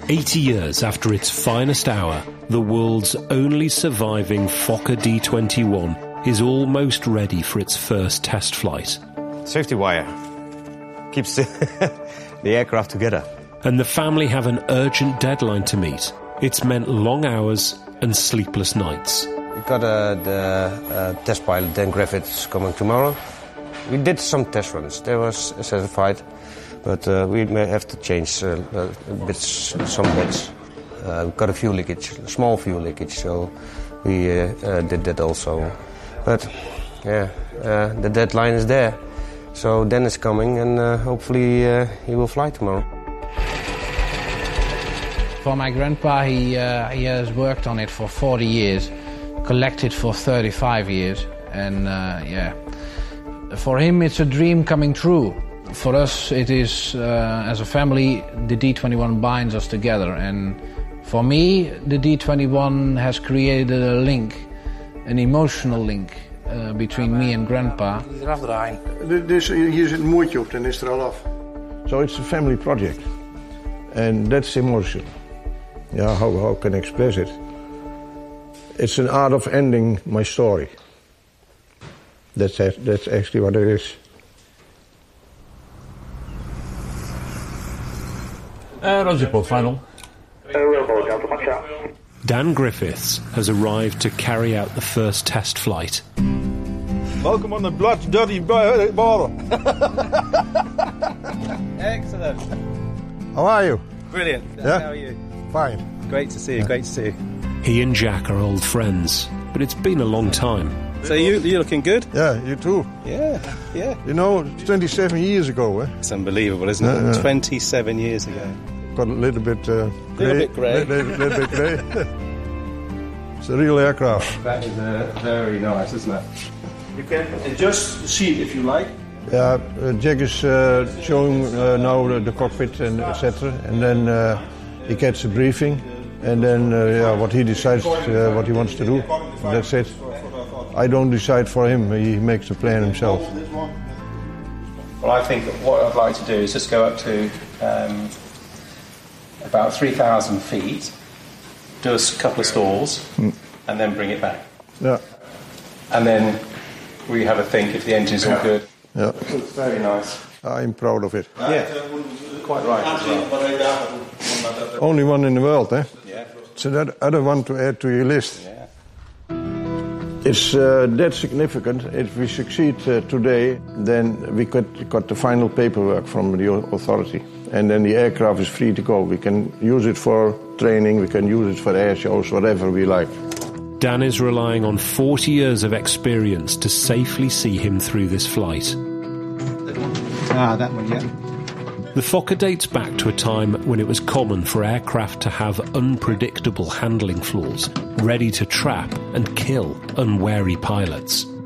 80 years after its finest hour, the world's only surviving Fokker D-21 is almost ready for its first test flight. Safety wire keeps the aircraft together. And the family have an urgent deadline to meet. It's meant long hours and sleepless nights. We got the test pilot, Dan Griffiths, coming tomorrow. We did some test runs. They were satisfied, but we may have to change some bits. We got a fuel leakage, a small fuel leakage, so we did that also. But yeah, the deadline is there. So Dan is coming, and hopefully he will fly tomorrow. For my grandpa, he has worked on it for 40 years, collected for 35 years, and yeah, for him it's a dream coming true. For us, it is, as a family, the D-21 binds us together, and for me, the D-21 has created a link, an emotional link, between me and grandpa. Eraf draaien. Dus hier zit een moertje op, dan is er al af. So it's a family project, and that's emotional. Yeah, how can I express it? It's an art of ending my story. That's actually what it is. Roger, Port final. Dan Griffiths has arrived to carry out the first test flight. Welcome on the blood dirty border. Excellent. How are you? Brilliant. Yeah? How are you? Fine. Great to see you, great to see you. He and Jack are old friends, but it's been a long time. So you're looking good? Yeah, you too. Yeah. You know, 27 years ago, eh? It's unbelievable, isn't it? Yeah. 27 years ago. Got a little bit grey. Little bit grey. Little bit grey. It's a real aircraft. That is very nice, isn't it? You can adjust the seat if you like. Yeah, Jack is showing now the cockpit and etc. And then he gets a briefing, and then what he decides, what he wants to do. That's it. I don't decide for him. He makes the plan himself. Well, I think what I'd like to do is just go up to about 3,000 feet, do a couple of stalls, and then bring it back. Yeah. And then we have a think if the engine's all good. Yeah. It's very nice. I'm proud of it. Yeah, quite right as well. Only one in the world, eh? Yeah. So that other one to add to your list. Yeah. It's that significant. If we succeed today, then we got the final paperwork from the authority. And then the aircraft is free to go. We can use it for training, we can use it for air shows, whatever we like. Dan is relying on 40 years of experience to safely see him through this flight. That one, yeah. The Fokker dates back to a time when it was common for aircraft to have unpredictable handling flaws, ready to trap and kill unwary pilots.